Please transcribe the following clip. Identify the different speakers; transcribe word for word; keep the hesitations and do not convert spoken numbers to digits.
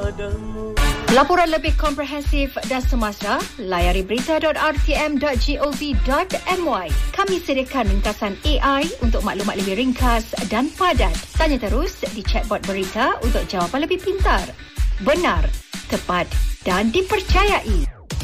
Speaker 1: padamu.
Speaker 2: Laporan lebih komprehensif dan semasa, layari berita dot r t m dot gov dot m y. Kami sediakan ringkasan A I untuk maklumat lebih ringkas dan padat. Tanya terus di chatbot berita untuk jawapan lebih pintar, benar, tepat dan dipercayai.